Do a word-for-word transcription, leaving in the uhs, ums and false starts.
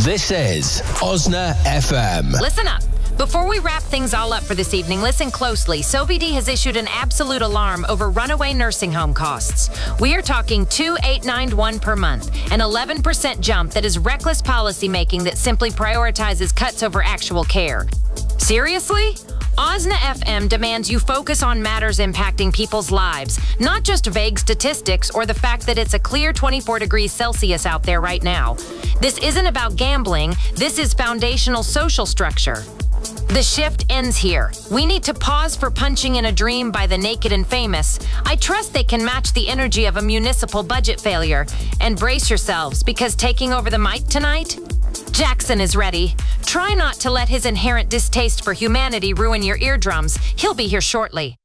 This is Osna F M. Listen up. Before we wrap things all up for this evening, listen closely. S O V D has issued an absolute alarm over runaway nursing home costs. We are talking two thousand eight hundred ninety-one dollars per month, an eleven percent jump that is reckless policymaking that simply prioritizes cuts over actual care. Seriously? Osna F M demands you focus on matters impacting people's lives, not just vague statistics or the fact that it's a clear twenty-four degrees Celsius out there right now. This isn't about gambling. This is foundational social structure. The shift ends here. We need to pause for punching in a dream by the naked and famous. I trust they can match the energy of a municipal budget failure. And brace yourselves, because taking over the mic tonight, Jackson is ready. Try not to let his inherent distaste for humanity ruin your eardrums. He'll be here shortly.